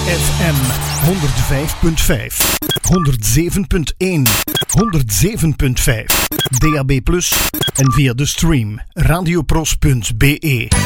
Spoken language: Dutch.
FM 105.5, 107.1, 107.5, DAB+ en via de stream radiopros.be.